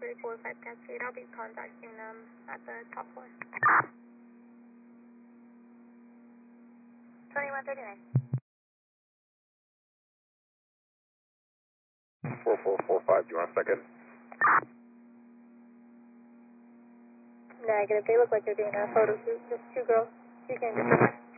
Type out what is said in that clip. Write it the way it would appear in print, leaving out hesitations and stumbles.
345 Cascade. I'll be contacting them at the top floor. 2139. 4445, do you want a second? Negative, they look like they're doing a photo shoot, just two girls. You can get them.